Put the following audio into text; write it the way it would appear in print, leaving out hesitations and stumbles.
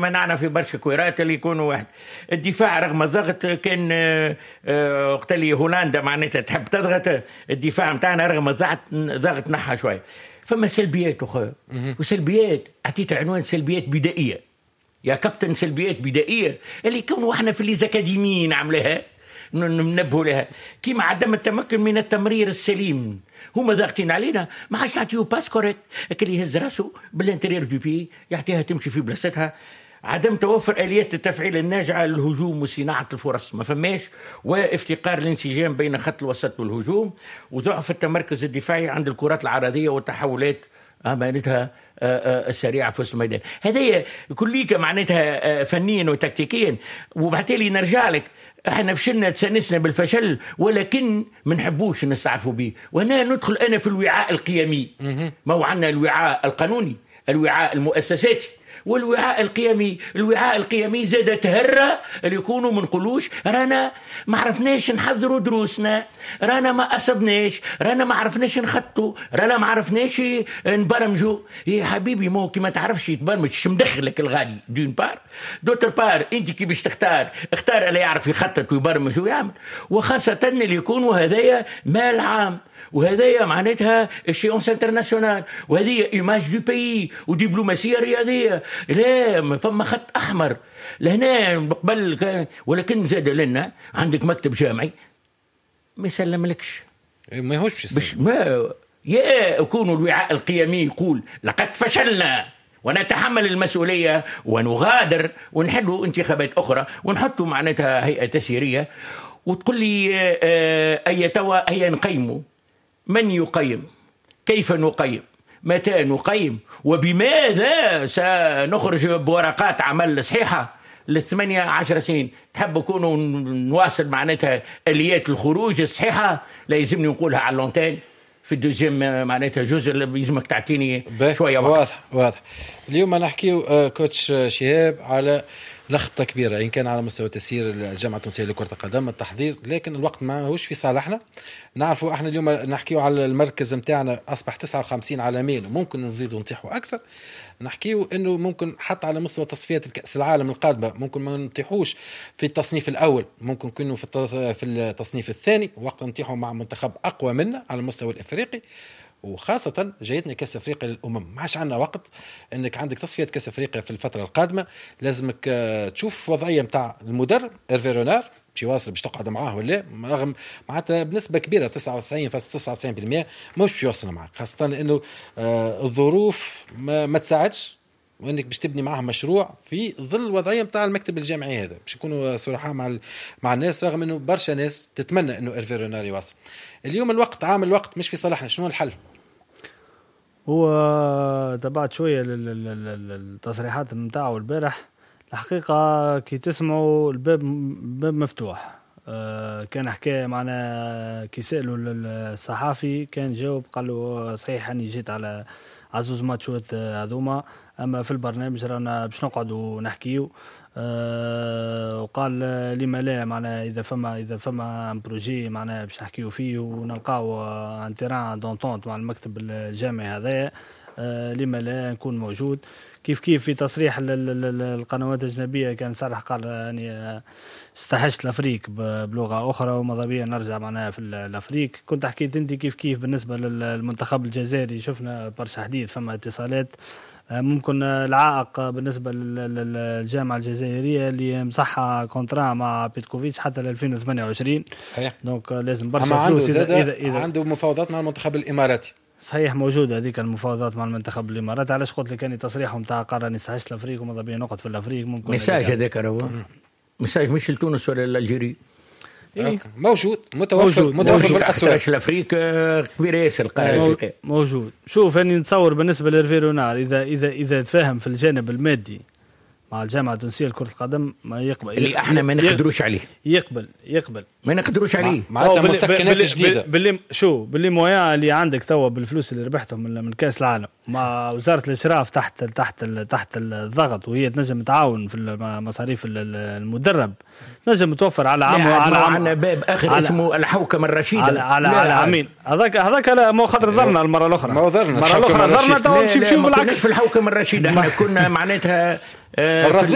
تمنعنا في برشا كويرات اللي يكونوا واحد. الدفاع رغم الضغط كان وقت اللي هولندا معناتها تحب تضغط، الدفاع متاعنا رغم الضغط نحى شويه. فما سلبيات اخرى وسلبيات اعطيت عنوان سلبيات بدائيه يا كابتن، سلبيات بدائيه اللي يكونوا احنا في الليزاكاديميين عملها ننبهوا لها، كيما عدم التمكن من التمرير السليم. هما ضاغطين علينا، ما عادش نعطيو باس كوريكت، اللي يهز راسه بالانترير دو بي يعطيها تمشي في بلاصتها. عدم توفر آليات التفعيل الناجعة للهجوم وصناعة الفرص ما فماش، وافتقار الانسجام بين خط الوسط والهجوم، وضعف التمركز الدفاعي عند الكرات العرضية والتحولات معناتها السريعة في وسط الميدان. هذه كليك معناتها فنيا وتكتيكيا. وبعتالي نرجع لك، احنا فشلنا تسنسنا بالفشل ولكن ما نحبوش نستعرفوا به. وهنا ندخل انا في الوعاء القيمي. ما هو عندنا الوعاء القانوني، الوعاء المؤسساتي، والوعاء القيمي. الوعاء القيمي زاد تهرى اللي يكونوا ما نقولوش رانا ما عرفناش نحضروا دروسنا، رانا ما أصبناش، رانا ما عرفناش نخطوا، رانا ما عرفناش نبرمجوا. يا حبيبي ما هو كي ما تعرفش تبرمج شو مدخلك الغالي دون بار. دوتر بار انت كي باش اختار اللي يعرف يخطط ويبرمج ويعمل، وخاصة اللي يكونوا هذايا مال عام، وهذايا معناتها الشيونس انترناسيونال، وهذه ايماج دو بيي ودبلوماسيه رياضيه. لا فما خط احمر لهنا قبل كان، ولكن زاد لنا عندك مكتب جامعي ما يسلملكش، ما هوش باش ما يكونوا الوعاء القيمي يقول لقد فشلنا ونتحمل المسؤوليه ونغادر ونحلوا انتخابات اخرى ونحطوا معناتها هيئه تسييريه، وتقول لي اي نقيموا. من يقيم؟ كيف نقيم؟ متى نقيم؟ وبماذا سنخرج بورقات عمل صحيحة ل18 سنين؟ تحب نكونوا نواصل معناتها آليات الخروج الصحيحة؟ لا يلزمني نقولها على اللونتين في الدوزيام معناتها جزء اللي يلزمك تعطيني شوية وقت. واضح. اليوم نحكيو كوتش شهاب على لخبطة كبيرة إن كان على مستوى تسيير الجامعة التونسية لكرة القدم التحضير، لكن الوقت ما هوش في صالحنا. نعرفوا احنا اليوم نحكيو على المركز متاعنا أصبح 59 عالميا وممكن نزيدوا ونطيحوا أكثر. نحكيو إنه ممكن حتى على مستوى تصفيات الكأس العالم القادمة ممكن ما نطيحوش في التصنيف الأول، ممكن كنا في التصنيف الثاني، وقت نطيحوا مع منتخب أقوى منا على المستوى الإفريقي. وخاصة جايتنا كأس أفريقيا للأمم، ما عادش عندنا وقت انك عندك تصفيات كأس أفريقيا في الفترة القادمة. لازمك تشوف وضعية متاع المدرب إيرفي رونار باش يواصل باش تقعد معاه ولا رغم معناتها بنسبة كبيرة 99.99% مش يواصل معاه، خاصة انه الظروف ما تساعدش وانك باش تبني معاه مشروع في ظل وضعية متاع المكتب الجامعي هذا. باش يكونوا صراحة مع الناس، رغم انه برشا ناس تتمنى انه إيرفي رونار يواصل. اليوم الوقت عامل الوقت مش في صالحنا، شنو الحل؟ هو تبعت شوية للتصريحات متاعه البارح. الحقيقة كي تسمعوا الباب مفتوح. كان حكاية معنا كي سألوا الصحافي كان جاوب قال له صحيح أني جيت على عزوز ماتشوات هذوما، أما في البرنامج رانا باش نقعدوا نحكيو. وقال لما لا معنا إذا فما بروجي معنا باش نحكيو فيه ونلقاو ان تيران دونتونت مع المكتب الجامعي هذا، لما لا نكون موجود. كيف في تصريح القنوات الأجنبية كان صرح قال يعني استحشت الأفريق بلغة أخرى وماذا بيا نرجع معناها في الأفريق. كنت حكيت أنت كيف بالنسبة للمنتخب الجزائري شفنا برشا حديث، فما اتصالات. ممكن العائق بالنسبة للجامعة الجزائرية اللي مصحة كونترا مع بيتكوفيتش حتى ل 2028. صحيح. دونك لازم برشا فلوس. إذا عنده مفاوضات مع المنتخب الإماراتي. صحيح موجودة هذيك المفاوضات مع المنتخب الإماراتي. علاش قلت لك أني تصريحهم تاع قرر نستحش الأفريق وما بين نقط في الأفريق. ممكن مساج هذاك هو مساج مش لتونس ولا الجزائر. إيه؟ موجود متوفر في الأسواق. الأفريق كبير ياسر موجود. شوف أني نتصور بالنسبة لإيرفي رونار إذا تفهم في الجانب المادي مع الجامعة التونسية لكرة القدم ما يقبل اللي احنا ما نقدروش عليه. يقبل ما نقدروش عليه. معناتها مسكنات جديدة. باللي مويا اللي عندك توا بالفلوس اللي ربحتهم من كأس العالم مع وزارة الإشراف تحت الضغط، وهي تنجم تعاون في مصاريف المدرب، نجم توفر على عام على باب آخر اسمه الحوكمة الرشيدة على عامين. هذاك لا ما خاطر ضرنا المرة الأخرى. المرة الأخرى ضرنا توا نمشيو بالعكس في الحوكمة الرشيدة. احنا كنا معناتها